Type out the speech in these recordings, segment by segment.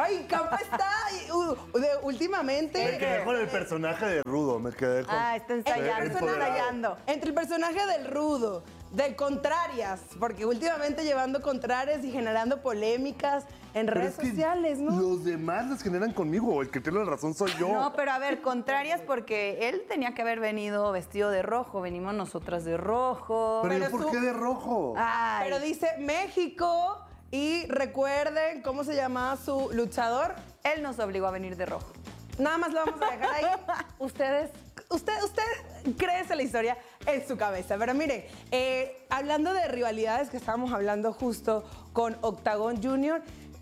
Ay, Campa está últimamente. Me quedé con el personaje de Rudo, me quedé con... Está ensayando. Entre el personaje del Rudo, del Contrarias, porque últimamente llevando Contrarias y generando polémicas en Pero redes es que sociales, ¿no? los demás las generan conmigo, el que tiene la razón soy yo. No, pero a ver, contrarias porque él tenía que haber venido vestido de rojo, venimos nosotras de rojo. pero pero ¿por tú- qué de rojo? Ay, Pero dice México y recuerden cómo se llamaba su luchador. él nos obligó a venir de rojo. Nada más lo vamos a dejar ahí. Usted créese la historia en su cabeza. Pero miren, hablando de rivalidades que estábamos hablando justo con Octagon Junior,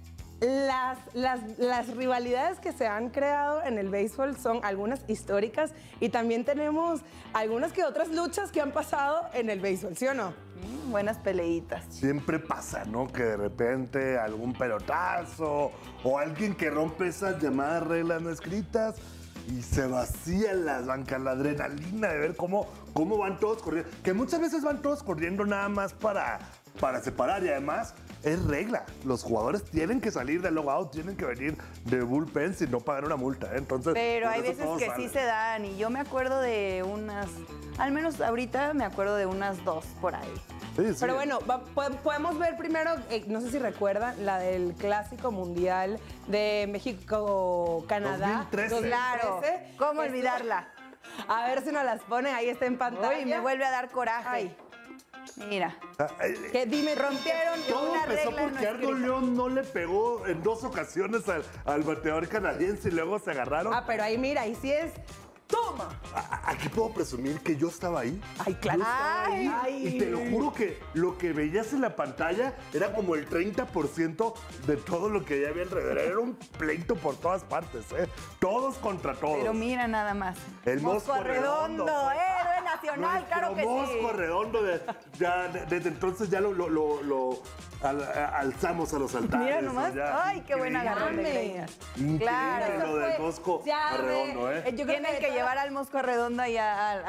las rivalidades que se han creado en el béisbol son algunas históricas y también tenemos algunas que otras luchas que han pasado en el béisbol, ¿sí o no? Buenas peleitas. Siempre pasa, ¿no? Que de repente algún pelotazo o alguien que rompe esas llamadas reglas no escritas y se vacían las bancas, la adrenalina de ver cómo van todos corriendo. Que muchas veces van todos corriendo nada más para separar y además es regla. Los jugadores tienen que salir del logout, tienen que venir de bullpen sin no pagar una multa, ¿eh? Entonces, Pero por hay eso veces todos que salen. sí se dan y yo me acuerdo de unas, al menos ahorita me acuerdo de unas 2 por ahí. Sí, sí. Pero bueno, podemos ver primero, no sé si recuerdan, la del Clásico Mundial de México-Canadá. 2013. Claro, ¿cómo olvidarla? A ver si nos las pone, ahí está en pantalla. Uy, me vuelve a dar coraje. Ay. Mira, Que dime, rompieron Todo una empezó regla no porque Ardo escrita. León no le pegó en 2 ocasiones al bateador canadiense y luego se agarraron. Ah, pero ahí mira, ahí sí es. ¡Toma! Aquí puedo presumir que yo estaba ahí. Ay, claro. Yo estaba ahí. Ay. Y te lo juro que lo que veías en la pantalla era como el 30% de todo lo que ya había alrededor. Era un pleito por todas partes, ¿eh? Todos contra todos. Pero mira nada más. El Mosco Redondo, pues. héroe nacional, claro que Nuestro sí. Mosco Redondo, desde entonces ya lo alzamos a los altares. Mira nomás. ¿no? Ya, Ay, qué buen increíble. agarrón de greñas. Increíble Claro. lo del Mosco Ya a Redondo, ¿eh? Yo creo Tienen que llevar al Mosco Redondo ahí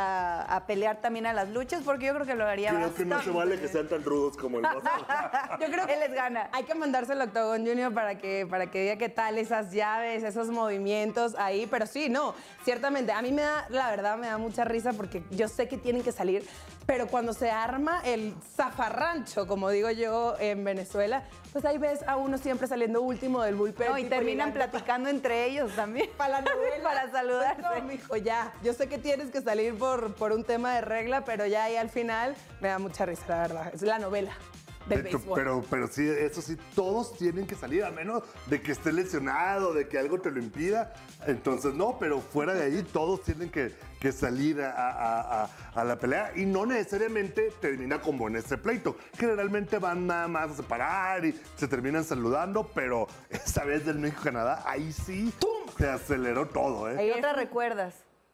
a pelear también a las luchas porque yo creo que lo haría Creo que no se bastante vale que bien. sean tan rudos como el Mosco. Yo creo que Él les gana. Hay que mandárselo a Octagon Junior para que diga qué tal esas llaves, esos movimientos ahí. Pero sí, no, ciertamente. A mí la verdad, me da mucha risa porque yo sé que tienen que salir, pero cuando se arma el zafarrancho, como digo yo en Venezuela, pues ahí ves a uno siempre saliendo último del bullpen. No, y tipo, terminan llegando platicando entre ellos también. para la novela. Para saludarse. No, mijo, ya. Yo sé que tienes que salir por un tema de regla, pero ya ahí al final me da mucha risa, la verdad. Es la novela del De hecho, béisbol. pero sí, eso sí, todos tienen que salir, a menos de que estés lesionado, de que algo te lo impida. Entonces, no, pero fuera de ahí, todos tienen que salir a la pelea y no necesariamente termina como en este pleito. Generalmente van nada más a separar y se terminan saludando, pero esta vez del México-Canadá, ahí sí se aceleró todo, ¿eh? ¿Y otra recuerdas?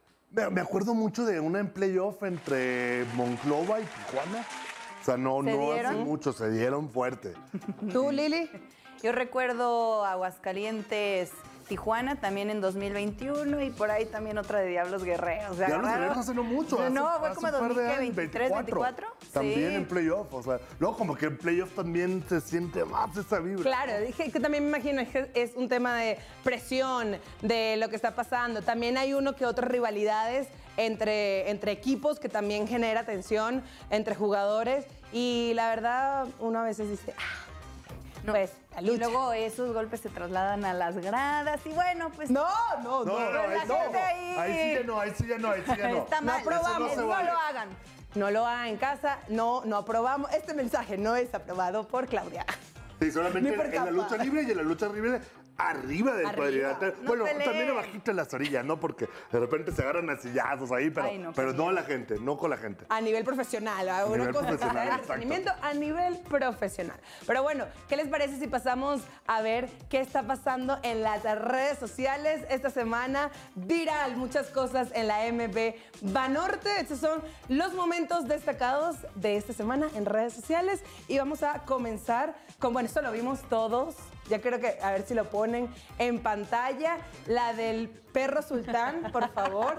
Me acuerdo mucho de una en playoff entre Monclova y Tijuana. O sea, no ¿Se hace dieron? mucho, se dieron fuerte. ¿Tú, Lili? Yo recuerdo Aguascalientes, Tijuana también en 2021 y por ahí también otra de Diablos Guerreros. Se Ya los agarraron. Guerreros hace no mucho. No, hace- fue hace como un par de 2023, años, 24. También Sí. en playoff. O sea, no, como que en playoff también se siente más esa vibra. Claro, dije que también me imagino que es un tema de presión, de lo que está pasando. También hay uno que otras rivalidades entre equipos que también genera tensión entre jugadores. Y la verdad, uno a veces dice, pues, la Y lucha. luego esos golpes se trasladan a las gradas y bueno, pues No. No, Pero ahí la sí ya gente no. ahí- Ahí sí ya no, ahí sí ya no, ahí sí ya no. está No mal. aprobamos, Eso no no se vale. lo hagan. No lo hagan en casa, no aprobamos. Este mensaje no es aprobado por Claudia. Sí, solamente Ni por en la capa. lucha libre y en la lucha libre arriba del Arriba. cuadrilátero. No Bueno, peleen. también abajito en las orillas, ¿no? Porque de repente se agarran a sillazos ahí, pero, Ay, no, pero qué no miedo. la gente, no con la gente. A nivel profesional, a una nivel cosa que profesional, sea el exacto. entretenimiento a nivel profesional. Pero bueno, ¿qué les parece si pasamos a ver qué está pasando en las redes sociales esta semana? Viral, muchas cosas en la MB Banorte. Estos son los momentos destacados de esta semana en redes sociales. Y vamos a comenzar con, bueno, esto lo vimos todos. Ya creo que, a ver si lo ponen en pantalla. La del perro sultán, por favor.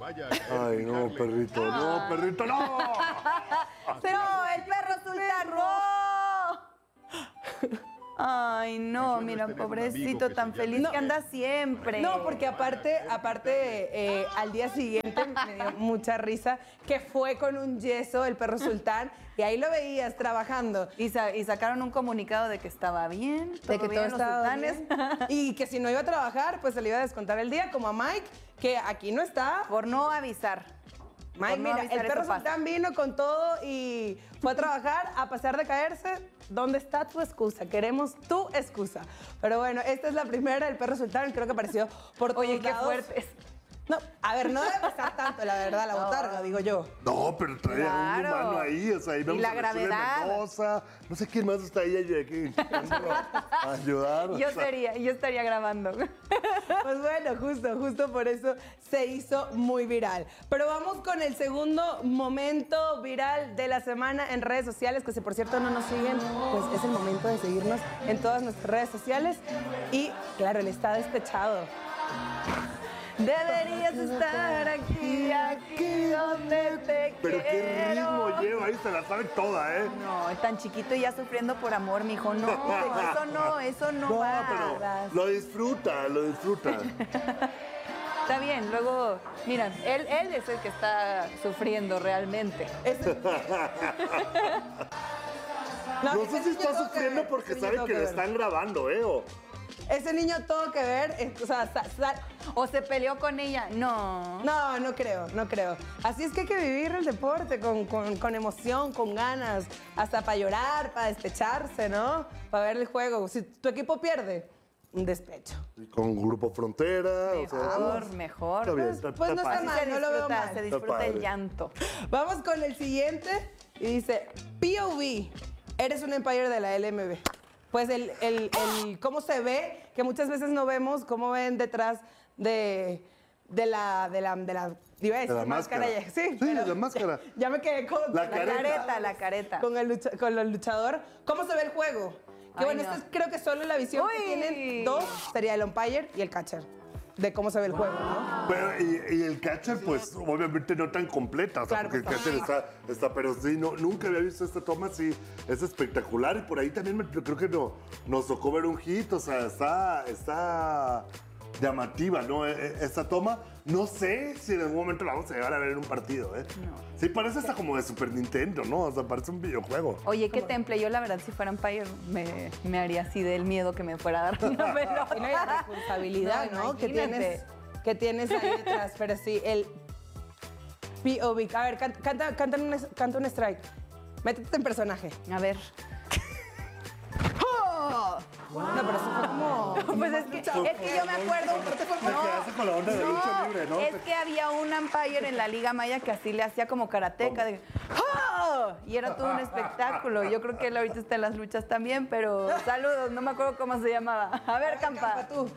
Ay, no, perrito, no, perrito, no. ¡No, el perro sultán! ¡No! Ay, no, Eso no mira, es tener un pobrecito, amigo que tan se llame. feliz que anda siempre. No, porque aparte, al día siguiente me dio mucha risa que fue con un yeso el perro sultán y ahí lo veías trabajando. Y sacaron un comunicado de que estaba bien, De que bien, todo los estaba sultanes. bien. Y que si no iba a trabajar, pues se le iba a descontar el día, como a Mike, que aquí no está. Por no avisar. Mike, Por no mira, avisar, el perro eso pasa. sultán vino con todo y fue a trabajar a pasar de caerse. ¿Dónde está tu excusa? Queremos tu excusa. Pero bueno, esta es la primera del perro sultán. Creo que apareció por todos Oye, qué lados. fuertes. No, a ver, no debe pesar tanto, la verdad, la botarga, digo yo. No, pero trae a un Claro. humano ahí, o sea, ahí vemos la a Mercedes gravedad. Mendoza, no sé quién más está ahí aquí intentando ayudar. o Yo sea. estaría grabando. Pues bueno, justo por eso se hizo muy viral. Pero vamos con el segundo momento viral de la semana en redes sociales, que si por cierto no nos siguen, pues es el momento de seguirnos en todas nuestras redes sociales. Y claro, él está despechado. Deberías estar aquí donde te Pero qué quiero. ritmo lleva, ahí se la sabe toda, ¿eh? No, tan chiquito y ya sufriendo por amor, mijo. No, eso no No, va. pero lo disfruta, lo disfruta. Está bien, luego, mira, él es el que está sufriendo realmente. No ese sé si niño está tuvo que sufriendo ver, porque ese niño sabe tuvo que le ver. están grabando, ¿eh? Ese niño tuvo que ver, o sea, ¿O se peleó con ella? No. no creo. Así es que hay que vivir el deporte con emoción, con ganas, hasta para llorar, para despecharse, ¿no? Para ver el juego. Si tu equipo pierde, un despecho. Y con Grupo Frontera, o sea. Mejor. Está bien, Pues no está padre. mal. no lo veo mal. Se Está disfruta padre. el llanto. Vamos con el siguiente y dice, POV, eres un Empire de la LMB. Pues cómo se ve, que muchas veces no vemos cómo ven detrás de la iba a decir De la máscara. ya- Sí, Sí, pero de la máscara. Ya me quedé con La careta. La careta. con el luchador. ¿Cómo se ve el juego? Que Ay, bueno, no. esta es creo que solo la visión que Uy. tienen dos sería el umpire y el catcher. De cómo se ve el juego, ¿no? Pero, y el catcher, pues, obviamente no tan completa, o sea, Claro, porque el pues, catcher está, pero sí, nunca había visto esta toma, sí, es espectacular, y por ahí también creo que nos tocó ver un hit, o sea, está llamativa, ¿no? Esta toma, no sé si en algún momento la vamos a llegar a ver en un partido, ¿eh? No. Sí, parece hasta como de Super Nintendo, ¿no? O sea, parece un videojuego. Oye, qué temple. Yo, la verdad, si fuera Empire, me haría así del miedo que me fuera a dar una pelota. Y no hay la responsabilidad, No, ¿no? Que imagínate. tienes ahí detrás. Pero sí, el POV. A ver, canta un strike. Métete en personaje. A ver. No, pero eso fue como... Pues es que yo me acuerdo. Te quedaste con la onda de lucha libre, ¿no? Es que había un umpire en la Liga Maya que así le hacía como karateca. De, ¡ah! Y era todo un espectáculo. Yo creo que él ahorita está en las luchas también, pero saludos, no me acuerdo cómo se llamaba. A ver, Campa. tú.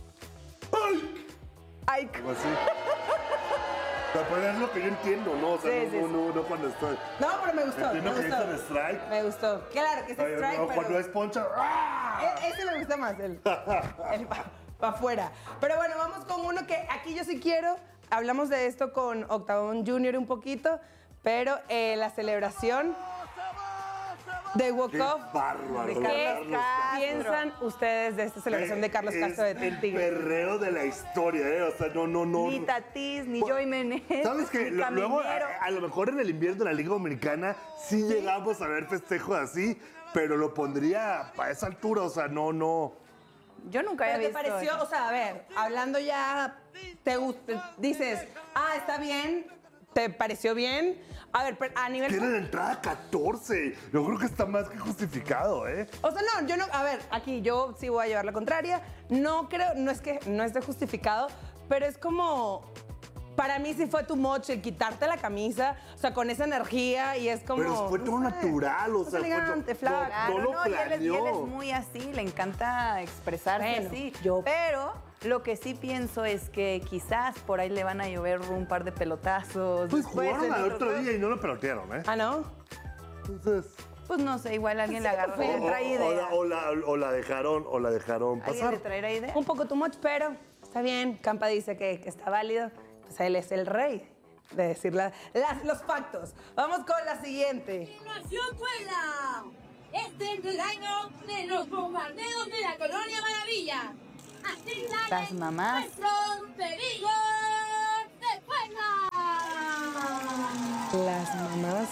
Ay, Algo así. Pero pues es lo que yo entiendo, ¿no? O sea, Sí, sí, no cuando estoy. No, pero me gustó. Entiendo Me que gustó. dicen strike. Me gustó. Claro que es Ay, strike, no, pero... cuando es poncha. ¡ah! Ese me gusta más, el para afuera. Pero bueno, vamos con uno que aquí yo sí quiero. Hablamos de esto con Octagon Junior un poquito, pero la celebración de Walk ¡Qué Off. bárbaro! ¿Qué Carlos Castro! piensan ustedes de esta celebración de Carlos Castro de el Tigre? perreo de la historia, ¿eh? O sea, no. ni Tatís, ni Joey Menez. ¿Sabes qué? ni Luego, Caminero. a lo mejor en el invierno de la Liga Dominicana sí llegamos a ver festejos así, pero lo pondría a esa altura, o sea, no. Yo nunca había ¿Pero te visto pareció, eso. o sea, a ver, hablando ya, te gusta, dices, está bien, te pareció bien? A ver, pero a nivel... Tiene la entrada 14. Yo creo que está más que justificado, ¿eh? O sea, no, yo no, a ver, aquí yo sí voy a llevar la contraria. No creo, no es de justificado, pero es como, para mí sí fue too much el quitarte la camisa, o sea, con esa energía y es como... Pero fue todo no sé, natural, o más sea, fue elegante, flaco. no lo y él es planeó. muy así, le encanta expresarse Bueno, así. yo- Pero lo que sí pienso es que quizás por ahí le van a llover un par de pelotazos. Pues después jugaron en al otro otro juego. día y no lo pelotearon, ¿eh? Ah, ¿no? Entonces... Pues no sé, igual alguien le agarró fue. y trae idea. O la dejaron ¿Alguien pasar. le traerá idea? Un poco too much, pero está bien. Campa dice que está válido. Pues él es el rey de decir los factos. Vamos con la siguiente. Nación Puebla. Este es el año de los bombardeos de la Colonia Maravilla. Así Las mamás. nuestros pedidos de fuerza. Las mamás.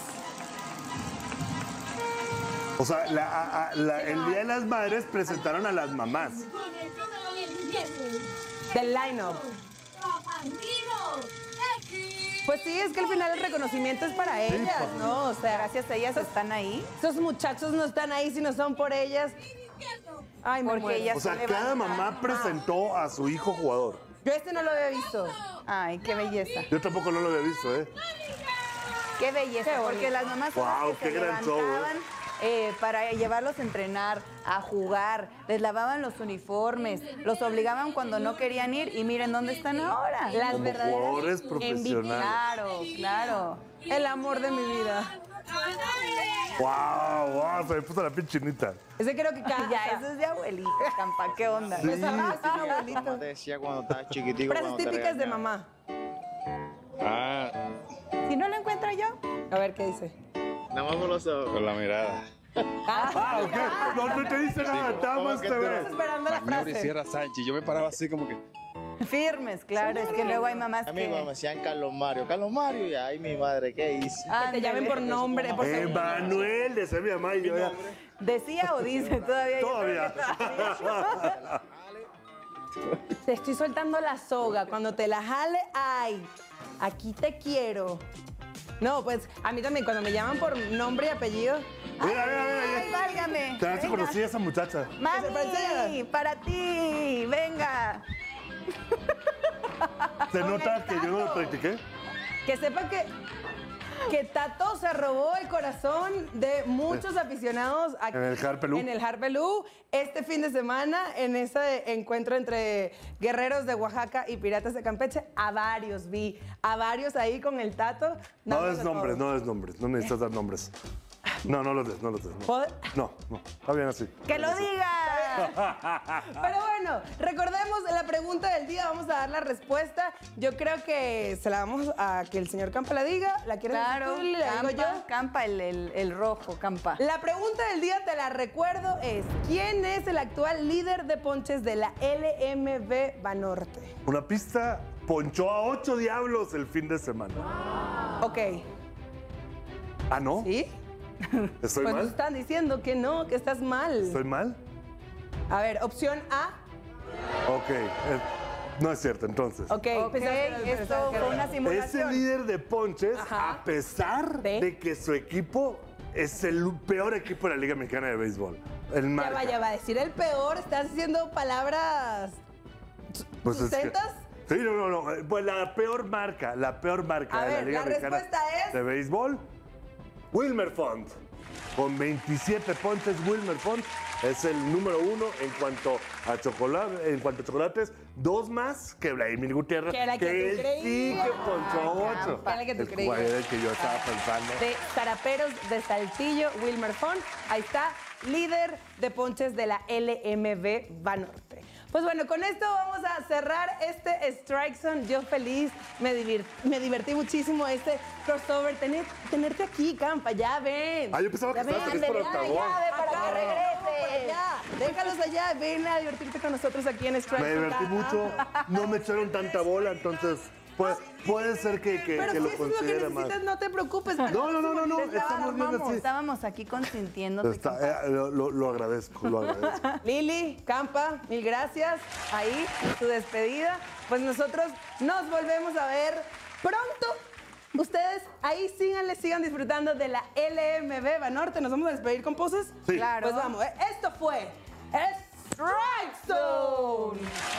O sea, el Día de las Madres presentaron a las mamás. Con el título del invierno. Del line-up. ¡Bandidos! Pues sí, es que al final el reconocimiento es para ellas, ¿no? O sea, Gracias a ellas están ahí. esos muchachos no están ahí si no son por ellas. Ay, me Porque muero. ellas O sea, son cada levantadas. mamá presentó a su hijo jugador. Yo este no lo había visto. Ay, qué belleza. Yo tampoco no lo había visto, ¿eh? Qué belleza, Qué bonito. porque las mamás son Guau, las que qué se gran show, ¿eh? levantaban para llevarlos a entrenar, a jugar, les lavaban los uniformes, los obligaban cuando no querían ir y miren dónde están ahora. Las Como verdaderas jugadores envidias. profesionales. Claro, claro. El amor de mi vida. ¡Wow! Se me puso la pinchinita. Ese creo que cada... Ya, eso es de abuelita, Campa, ¿qué onda? Sí. Pues a sí, Mamá abuelito. te decía cuando estabas chiquitico. Frases cuando te típicas de regañaba. mamá. Ah, Si no lo encuentro yo, A ver, ¿qué dice? nada más por los ojos. Con la mirada. Ah, ok. No te dice nada, nada más te Estamos ve. esperando la Magnolia frase. Sierra Sánchez. Yo me paraba así como que. firmes, claro, es que luego hay mamás A mí me que... decían Carlos Mario, y ay, mi madre, ¿qué hice? Que te llamen por nombre, por segundo. Emanuel, decía mi mamá y yo ya. ¿Decía o dice todavía? Yo creo Todavía. que Te estoy soltando la soga. Cuando te la jale, ay, aquí te quiero. No, pues a mí también, cuando me llaman por nombre y apellido. Mira, mira, Ay, mira. válgame. Te has Venga. conocido a esa muchacha. Mami, para ti, venga. Se nota que yo no lo practiqué. Que sepa que Tato se robó el corazón de muchos aficionados aquí En el Harpelú. En el Harpelú, este fin de semana, en ese encuentro entre guerreros de Oaxaca y piratas de Campeche, a varios vi, a varios ahí con el Tato. No dándolo des nombres, todo. no des nombres. No necesitas dar nombres. No los des, no los des. No, ¿Puedo? no. Está bien así. ¡Que lo diga! Pero bueno, recordemos la pregunta del día, vamos a dar la respuesta. Yo creo que se la vamos a que el señor Campa la diga. ¿La quieres Claro, decir tú, Lili? ¿La digo Campa, yo? Campa, el rojo, Campa. La pregunta del día, te la recuerdo, es ¿quién es el actual líder de ponches de la LMB Banorte? Una pista ponchó a 8 diablos el fin de semana. Ok, ¿Ah, no? ¿sí? ¿Estoy Pues nos mal? están diciendo que no, que estás mal. ¿Estoy mal? A ver, opción A. Ok. No es cierto, entonces. Ok, Ok, esto fue una Es el simulación. líder de ponches Ajá. a pesar ¿De? de que su equipo es el peor equipo de la Liga Mexicana de Béisbol. El Ya marca. va a decir el peor, estás diciendo palabras Pues es que- sustentas. Sí, no. Pues la peor marca A de la ver, Liga la Mexicana respuesta es- de Béisbol, Wilmer Font. Con 27 ponches, Wilmer Font es el número 1 en cuanto a chocolates, 2 más que Vladimir Gutiérrez, Que era que tú él sí creías. que ponchó 8. Era la que tú El creías. jugador que yo estaba pensando. De Zaraperos de Saltillo, Wilmer Font. Ahí está, líder de ponches de la LMB Banorte. Pues bueno, con esto vamos a cerrar este Strike Zone. Yo feliz, me divertí muchísimo este crossover. Tenerte aquí, Campa, ya ven. Ah, yo pensaba que Ya estabas ven, feliz por ven, Octagón. ya, ven para Acá, que regrese. Ya, déjalos allá, ven a divertirte con nosotros aquí en Strike Me Zone. divertí mucho, no me echaron tanta bola, entonces puede ser que Pero si lo eso es lo que considere más. necesitas, no te preocupes. No, Te estamos bien así. Estábamos aquí consintiéndote. Campa. Lo agradezco, lo agradezco. Lili, Campa, mil gracias. Ahí, tu despedida. Pues nosotros nos volvemos a ver pronto. Ustedes ahí sigan disfrutando de la LMB Banorte. ¿Nos vamos a despedir con poses? Sí. Claro. Pues vamos, esto fue Strike Zone.